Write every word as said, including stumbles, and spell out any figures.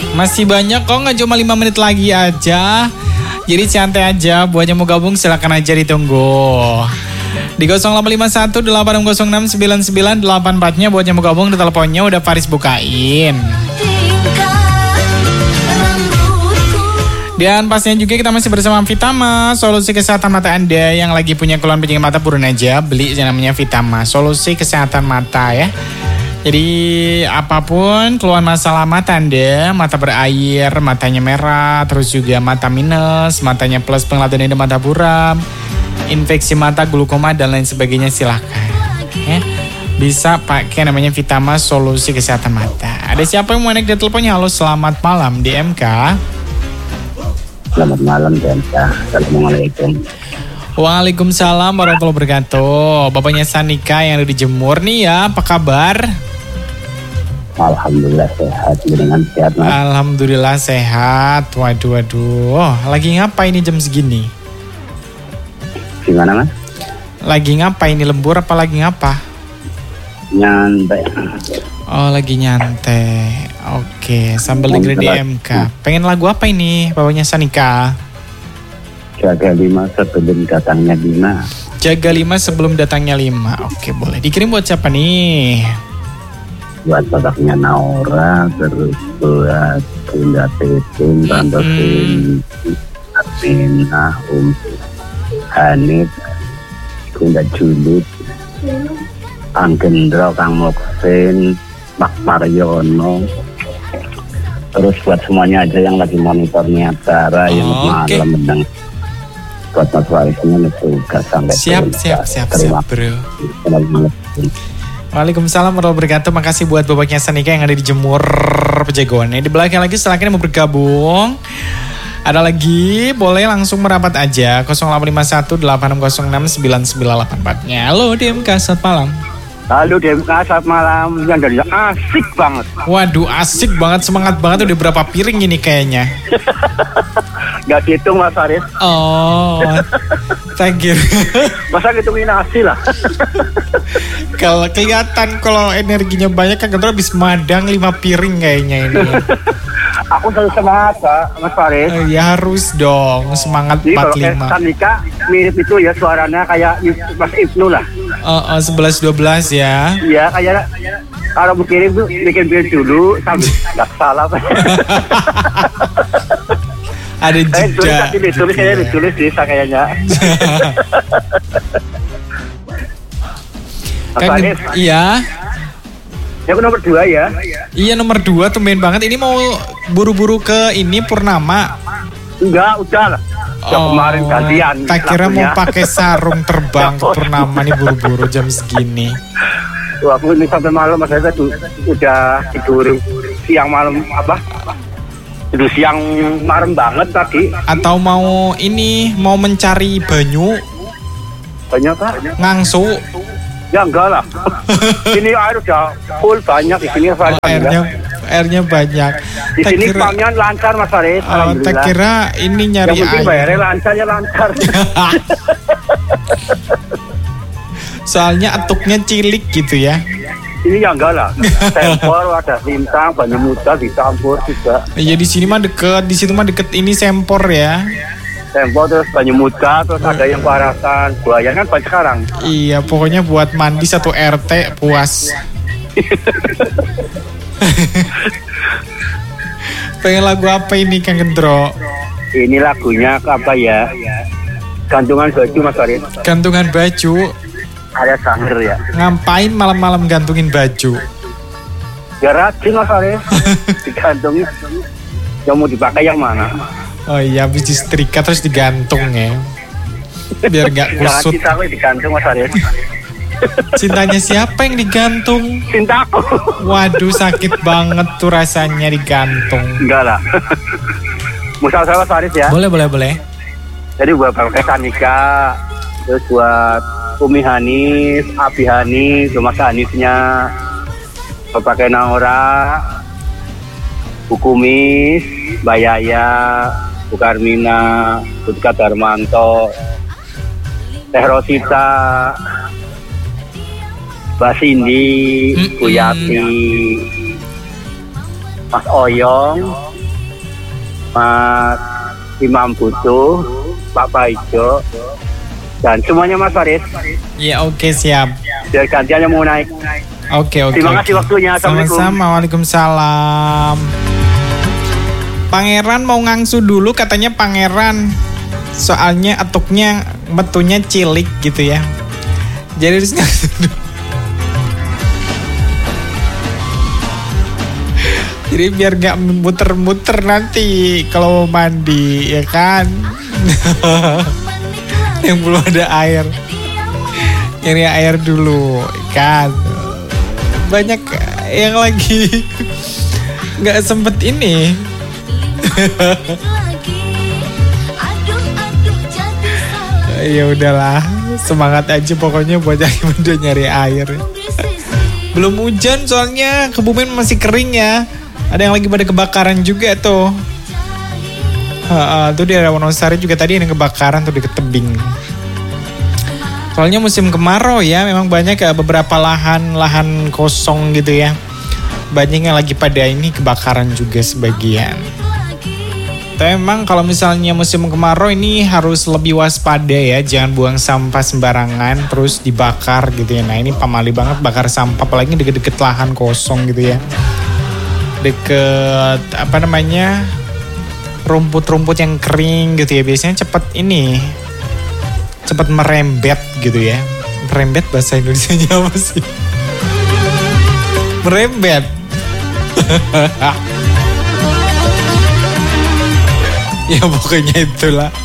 Masih banyak kok, nggak cuma lima menit lagi aja. Jadi santai aja, buat yang mau gabung silakan aja ditunggu. Di nol delapan lima satu delapan nol enam sembilan sembilan delapan empat-nya buat yang mau gabung di teleponnya udah Faris bukain. Dan pastinya juga kita masih bersama Vitama, solusi kesehatan mata Anda yang lagi punya keluhan penyakit mata, buruan aja beli yang namanya Vitama, solusi kesehatan mata ya. Jadi apapun keluhan masalah mata Anda, mata berair, matanya merah, terus juga mata minus, matanya plus, penglihatan Anda mata buram, infeksi mata, glukoma dan lain sebagainya, silahkan ya. Bisa pakai namanya Vitama, solusi kesehatan mata. Ada siapa yang mau naik di teleponnya? Halo, selamat malam di M K. Selamat malam di M K. Assalamualaikum. Waalaikumsalam warahmatullahi wabarakatuh. Bapaknya Sanika yang ada di Jemur nih ya, apa kabar? Alhamdulillah sehat, dengan sehat mas. Alhamdulillah sehat. Waduh waduh, lagi ngapain ini jam segini? Gimana mas? Lagi ngapain ini, lembur apa lagi ngapa? Nyantai. Oh lagi nyantai. Oke, sambil dengerin di M K. Pengen lagu apa ini bapaknya Sanika? Jaga lima sebelum datangnya lima. Jaga lima sebelum datangnya lima. Oke, boleh. Dikirim buat siapa nih? Buat bapaknya Naura, terus buat Bunda Tetun, Tante Vin, Armina, Om Hanif, Bunda Julit, Kang Gendro, Kang Moksin, Pak Mariono. Terus buat semuanya aja yang lagi monitornya acara, yang oh, malam okay. menang. Buat Mas Farisnya juga sampai siap, siap, siap, siap, bro. Waalaikumsalam warahmatullahi wabarakatuh. Makasih buat bapaknya Sanika yang ada di Jemur Pejagoan. Di belakang lagi silakan mau bergabung. Ada lagi, boleh langsung merapat aja nol delapan lima satu delapan nol enam sembilan sembilan delapan empat-nya. Halo D M K, selamat malam. Halo D M K, selamat malam. Yang dari asik banget. Waduh, asik banget, semangat banget. Udah berapa piring ini kayaknya? Gak dihitung Mas Faris. Oh, thank you. Masa ngitungin nasi lah. Kalau kelihatan kalau energinya banyak kan kita habis madang lima piring kayaknya ini. Aku selalu semangat Pak, Mas Faris. Uh, ya harus dong, semangat. Jadi empat puluh lima. kalau Sanika mirip itu ya suaranya kayak Mas Ibnu lah. Uh, uh, sebelas dua belas ya. Iya kayak kalau berkirim tuh bikin bikin dulu sambil nggak salah. Ada jeda. Eh, tulis tulis kayaknya ditulis sih kayaknya. Mas Kan, Faris. iya. Ya aku nomor dua ya. Iya nomor dua, tumben banget. Ini mau buru-buru ke ini Purnama. Enggak, udah lah. Ya, oh, kemarin gantian. tak kira lagunya. mau pakai sarung terbang ke Purnama nih buru-buru jam segini. Tuh aku ini sampai malam Mas Faris tuh udah tidur siang malam apa? Tidur siang malam banget tadi. Atau mau ini mau mencari banyu? Banyak Pak? Ngangsu. Ya enggak lah. Ini air udah full banyak di sini. Oh, airnya airnya banyak. Di tak sini kira, pumpnya lancar Mas Faris. Oh, tak kira ini nyari yang penting air. bayarnya lancar ya lancar. Soalnya atuknya cilik gitu ya. Ini ya enggak lah. Sempor ada Sintang, Banyu Muda dicampur juga. Ya di sini mah deket, di situ mah deket ini Sempor ya. Sempor terus Banyu Muda, terus ada yang Parasan, Buayan kan banyak sekarang. Iya, pokoknya buat mandi satu R T puas. Pengen lagu apa ini Kang Gendro? Ini lagunya apa ya? Gantungan baju Mas Faris. Gantungan baju. Ada sanger ya. Ngapain malam-malam gantungin baju? Ya rajin Mas Faris. Digantungin. Yang mau dipakai yang mana? Oh iya, habis disetrika terus digantung ya. Biar gak kusut. Jangan cinta aku digantung Mas Faris. Cintanya siapa yang digantung? Cintaku. Waduh, sakit banget tuh rasanya digantung. Enggak lah. Musal sama Mas Faris ya. Boleh, boleh, boleh. Jadi buat Bapak Sanika, terus buat Umi Hanis, Abi Hanis, Mas Hanisnya, Bapak Naura, Bu Kumis, Mbak Yaya, Bu Karmina, Budka Darmanto, Teh Rosita, Mbak Cindy, Bu Yati, Mas Oyong, Mas Imam Butuh, Pak Paijo, dan semuanya Mas Faris. Ya oke siap. Biar gantian yang mau naik. Oke oke. Terima kasih oke. waktunya. Assalamualaikum. Sama-sama. Waalaikumsalam. Pangeran mau ngangsu dulu katanya Pangeran. Soalnya atuknya metunya cilik gitu ya. Jadi harus ngangsu dulu. Jadi biar gak muter-muter nanti kalau mandi ya kan. Yang belum ada air. Nyari air dulu kan. Banyak yang lagi gak sempet ini. Ya udahlah, semangat aja pokoknya buat yang udah nyari air. Belum hujan soalnya Kebumen masih kering ya. Ada yang lagi pada kebakaran juga tuh. Uh, uh, tuh di Wonosari juga tadi ada yang kebakaran tuh di tebing. Soalnya musim kemarau ya, memang banyak ya beberapa lahan-lahan kosong gitu ya. Banyak yang lagi pada ini kebakaran juga sebagian. Tapi memang kalau misalnya musim kemarau ini harus lebih waspada ya, jangan buang sampah sembarangan terus dibakar gitu ya. Nah ini pamali banget bakar sampah, apalagi deket-deket lahan kosong gitu ya. Deket apa namanya rumput-rumput yang kering gitu ya, biasanya cepet ini cepet merembet gitu ya. Merembet bahasa Indonesianya apa sih? Merembet. Ya pokoknya itulah.